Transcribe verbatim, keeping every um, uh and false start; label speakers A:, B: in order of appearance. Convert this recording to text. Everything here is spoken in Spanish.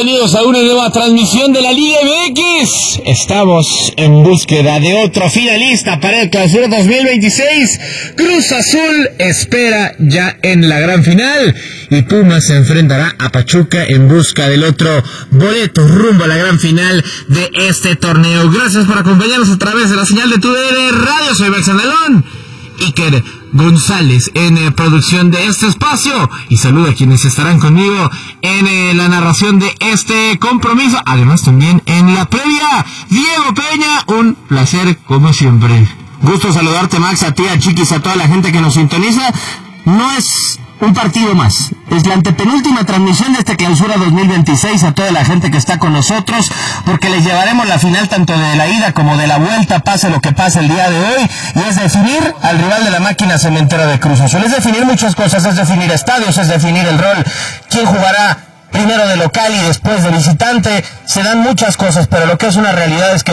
A: bienvenidos a una nueva transmisión de la Liga M X. Estamos en búsqueda de otro finalista para el Clausura dos mil veintiséis. Cruz Azul espera ya en la gran final y Pumas se enfrentará a Pachuca en busca del otro boleto rumbo a la gran final de este torneo. Gracias por acompañarnos a través de la señal de T U D N Radio. Soy Belson Alón. Iker González en eh, producción de este espacio y saludo a quienes estarán conmigo en eh, la narración de este compromiso, además también en la previa. Diego Peña, un placer como siempre.
B: Gusto saludarte, Max, a ti, a Chiquis, a toda la gente que nos sintoniza. No es un partido más, es la antepenúltima transmisión de este Clausura dos mil veintiséis a toda la gente que está con nosotros, porque les llevaremos la final tanto de la ida como de la vuelta, pase lo que pase el día de hoy, y es definir al rival de la máquina cementera de Cruz Azul. Es definir muchas cosas, es definir estadios, es definir el rol, quién jugará primero de local y después de visitante, se dan muchas cosas, pero lo que es una realidad es que